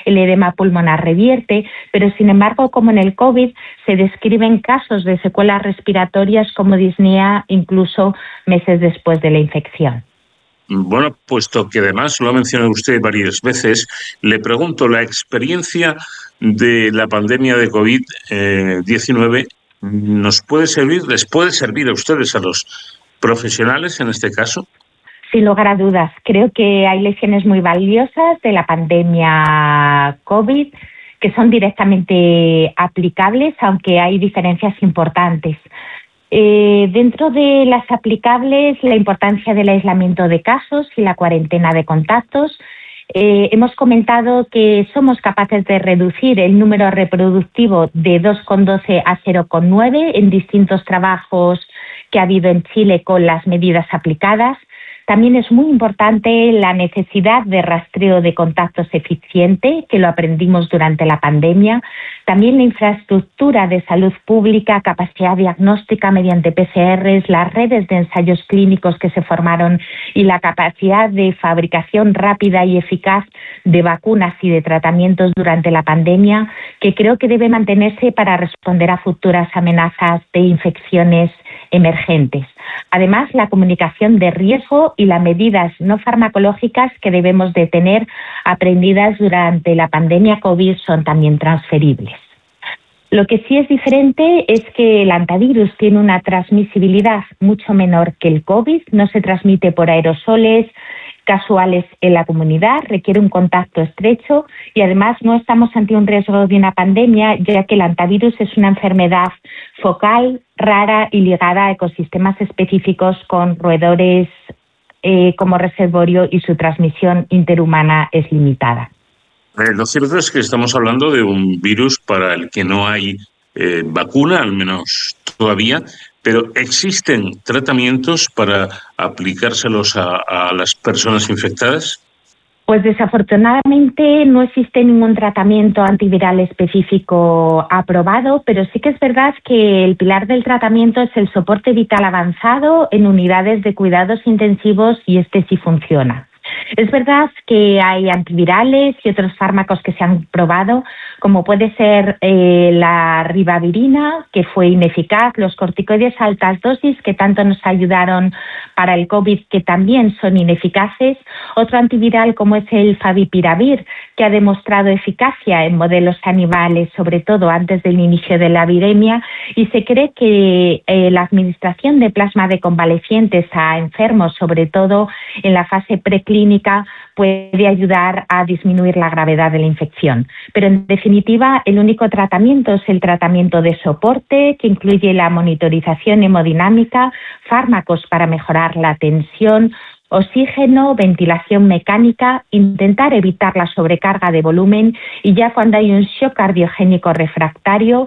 el edema pulmonar revierte, pero sin embargo, como en el COVID, se describen casos de secuelas respiratorias como disnea incluso meses después de la infección. Bueno, puesto que además lo ha mencionado usted varias veces, le pregunto, ¿la experiencia de la pandemia de COVID-19 nos puede servir, les puede servir a ustedes, a los profesionales en este caso? Sin lugar a dudas, creo que hay lecciones muy valiosas de la pandemia COVID que son directamente aplicables, aunque hay diferencias importantes. Dentro de las aplicables, la importancia del aislamiento de casos y la cuarentena de contactos. Hemos comentado que somos capaces de reducir el número reproductivo de 2,12 a 0,9 en distintos trabajos que ha habido en Chile con las medidas aplicadas. También es muy importante la necesidad de rastreo de contactos eficiente, que lo aprendimos durante la pandemia. También la infraestructura de salud pública, capacidad diagnóstica mediante PCRs, las redes de ensayos clínicos que se formaron y la capacidad de fabricación rápida y eficaz de vacunas y de tratamientos durante la pandemia, que creo que debe mantenerse para responder a futuras amenazas de infecciones emergentes. Además, la comunicación de riesgo y las medidas no farmacológicas que debemos de tener aprendidas durante la pandemia COVID son también transferibles. Lo que sí es diferente es que el antivirus tiene una transmisibilidad mucho menor que el COVID, no se transmite por aerosoles casuales en la comunidad, requiere un contacto estrecho y además no estamos ante un riesgo de una pandemia, ya que el antivirus es una enfermedad focal, rara y ligada a ecosistemas específicos con roedores como reservorio y su transmisión interhumana es limitada. Lo cierto es que estamos hablando de un virus para el que no hay vacuna, al menos todavía, pero ¿existen tratamientos para aplicárselos a las personas infectadas? Pues desafortunadamente no existe ningún tratamiento antiviral específico aprobado, pero sí que es verdad que el pilar del tratamiento es el soporte vital avanzado en unidades de cuidados intensivos y este sí funciona. Es verdad que hay antivirales y otros fármacos que se han probado, como puede ser la ribavirina, que fue ineficaz, los corticoides a altas dosis, que tanto nos ayudaron para el COVID, que también son ineficaces. Otro antiviral, como es el favipiravir, que ha demostrado eficacia en modelos animales, sobre todo antes del inicio de la viremia, y se cree que la administración de plasma de convalecientes a enfermos, sobre todo en la fase preclínica, puede ayudar a disminuir la gravedad de la infección. Pero en definitiva, el único tratamiento es el tratamiento de soporte, que incluye la monitorización hemodinámica, fármacos para mejorar la tensión, oxígeno, ventilación mecánica, intentar evitar la sobrecarga de volumen y ya cuando hay un shock cardiogénico refractario,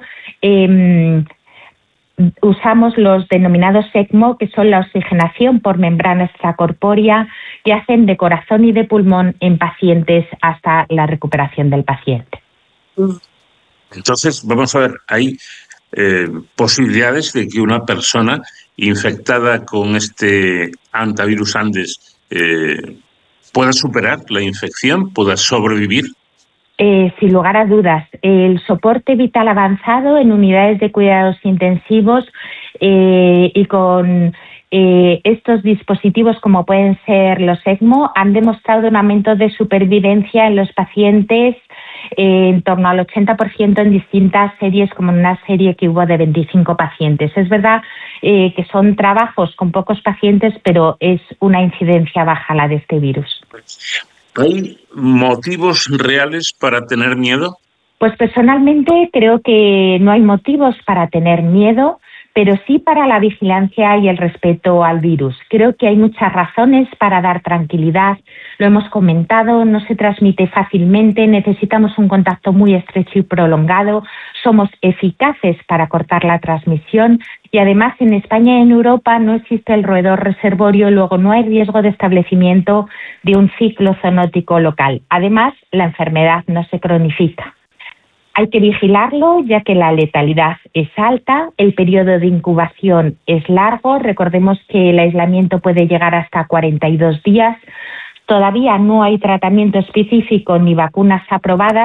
usamos los denominados ECMO, que son la oxigenación por membrana extracorpórea, que hacen de corazón y de pulmón en pacientes hasta la recuperación del paciente. Entonces, vamos a ver, hay posibilidades de que una persona infectada con este antivirus Andes pueda superar la infección, pueda sobrevivir. Sin lugar a dudas, el soporte vital avanzado en unidades de cuidados intensivos y con estos dispositivos como pueden ser los ECMO han demostrado un aumento de supervivencia en los pacientes en torno al 80% en distintas series, como en una serie que hubo de 25 pacientes. Es verdad que son trabajos con pocos pacientes, pero es una incidencia baja la de este virus. ¿Hay motivos reales para tener miedo? Pues personalmente creo que no hay motivos para tener miedo, pero sí para la vigilancia y el respeto al virus. Creo que hay muchas razones para dar tranquilidad. Lo hemos comentado, no se transmite fácilmente, necesitamos un contacto muy estrecho y prolongado, somos eficaces para cortar la transmisión y además en España y en Europa no existe el roedor reservorio, luego no hay riesgo de establecimiento de un ciclo zoonótico local. Además, la enfermedad no se cronifica. Hay que vigilarlo ya que la letalidad es alta, el periodo de incubación es largo, recordemos que el aislamiento puede llegar hasta 42 días, todavía no hay tratamiento específico ni vacunas aprobadas.